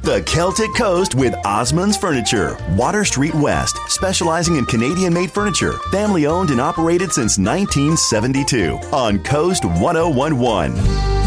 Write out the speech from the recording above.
The Celtic Coast with Osmond's Furniture. Water Street West, specializing in Canadian-made furniture. Family-owned and operated since 1972 on Coast 1011.